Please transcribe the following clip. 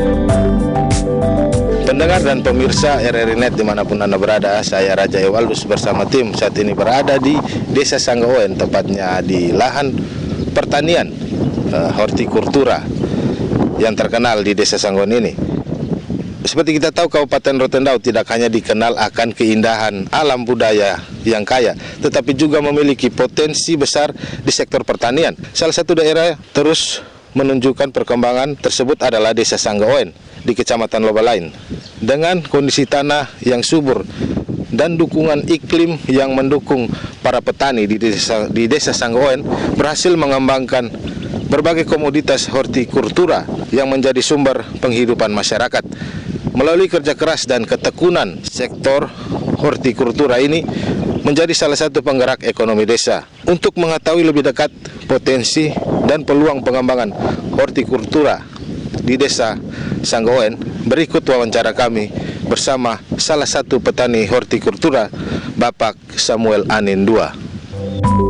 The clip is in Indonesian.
Pendengar dan pemirsa RRI Net dimanapun Anda berada, saya Raja Ewaldus bersama tim saat ini berada di Desa Sanggaoen, tepatnya di lahan pertanian hortikultura yang terkenal di Desa Sanggaoen ini. Seperti kita tahu, Kabupaten Rotendao tidak hanya dikenal akan keindahan alam budaya yang kaya, tetapi juga memiliki potensi besar di sektor pertanian. Salah satu daerah terus menunjukkan perkembangan tersebut adalah Desa Sanggaoen di Kecamatan Lobalain. Dengan kondisi tanah yang subur dan dukungan iklim yang mendukung, para petani di Desa Sanggaoen berhasil mengembangkan berbagai komoditas hortikultura yang menjadi sumber penghidupan masyarakat. Melalui kerja keras dan ketekunan, sektor hortikultura ini menjadi salah satu penggerak ekonomi desa. Untuk mengetahui lebih dekat potensi dan peluang pengembangan hortikultura di Desa Sanggaoen, berikut wawancara kami bersama salah satu petani hortikultura, Bapak Samuel Anin II.